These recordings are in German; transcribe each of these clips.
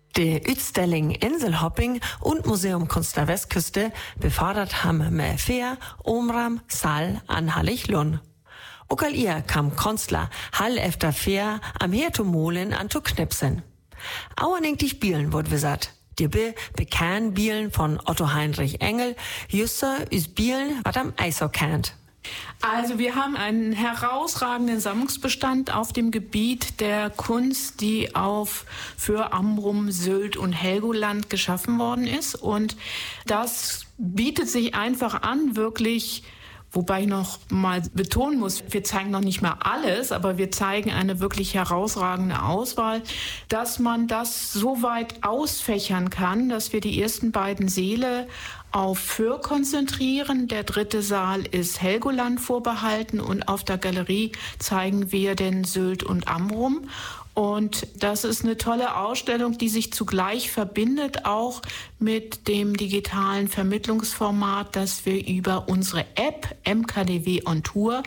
Die Utstelling Inselhopping und Museum Kunst der Westküste befördert haben med Fair, Omram, Sal an Hallig-Lund. Och all ihr kam Konstler Hall efter Fair am Hertomolen an zu knipsen. Auerning Bielen wird gesagt. Die bekannt Bielen von Otto Heinrich Engel, Jusser ist Bielen, was am Eisau kennt. Also wir haben einen herausragenden Sammlungsbestand auf dem Gebiet der Kunst, die für Amrum, Sylt und Helgoland geschaffen worden ist. Und das bietet sich einfach an, wirklich. Wobei ich noch mal betonen muss, wir zeigen noch nicht mal alles, aber wir zeigen eine wirklich herausragende Auswahl, dass man das so weit ausfächern kann, dass wir die ersten beiden Säle auf Föhr konzentrieren. Der dritte Saal ist Helgoland vorbehalten und auf der Galerie zeigen wir den Sylt und Amrum. Und das ist eine tolle Ausstellung, die sich zugleich verbindet auch mit dem digitalen Vermittlungsformat, das wir über unsere App MKDW on Tour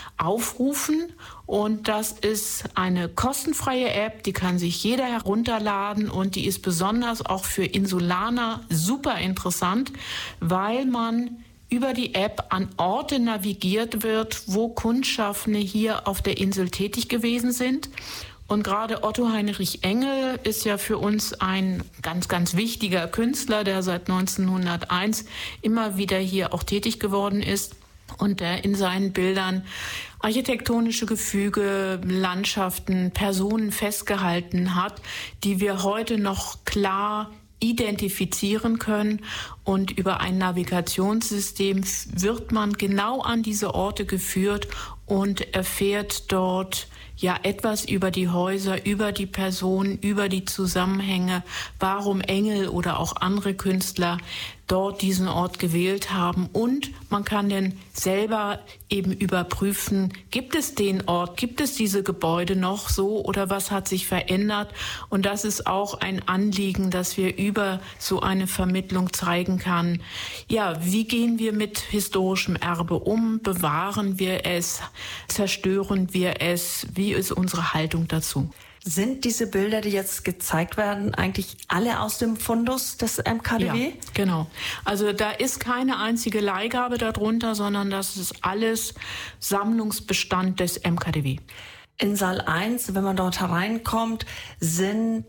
aufrufen. Und das ist eine kostenfreie App, die kann sich jeder herunterladen und die ist besonders auch für Insulaner super interessant, weil man über die App an Orte navigiert wird, wo Kunstschaffende hier auf der Insel tätig gewesen sind. Und gerade Otto Heinrich Engel ist ja für uns ein ganz, ganz wichtiger Künstler, der seit 1901 immer wieder hier auch tätig geworden ist und der in seinen Bildern architektonische Gefüge, Landschaften, Personen festgehalten hat, die wir heute noch klar identifizieren können. Und über ein Navigationssystem wird man genau an diese Orte geführt und erfährt dort etwas über die Häuser, über die Personen, über die Zusammenhänge, warum Engel oder auch andere Künstler dort diesen Ort gewählt haben. Und man kann dann selber eben überprüfen, gibt es den Ort, gibt es diese Gebäude noch so oder was hat sich verändert? Und das ist auch ein Anliegen, dass wir über so eine Vermittlung zeigen kann. Ja, wie gehen wir mit historischem Erbe um? Bewahren wir es? Zerstören wir es? Wie ist unsere Haltung dazu? Sind diese Bilder, die jetzt gezeigt werden, eigentlich alle aus dem Fundus des MKDW? Ja, genau. Also da ist keine einzige Leihgabe darunter, sondern das ist alles Sammlungsbestand des MKDW. In Saal 1, wenn man dort hereinkommt, sind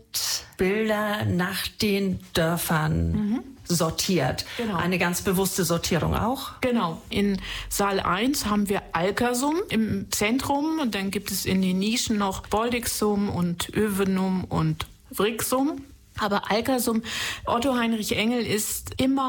Bilder nach den Dörfern sortiert. Genau. Eine ganz bewusste Sortierung auch? Genau. In Saal 1 haben wir Alkersum im Zentrum und dann gibt es in den Nischen noch Boldixum und Övenum und Vrixum. Aber Alkersum, Otto Heinrich Engel ist immer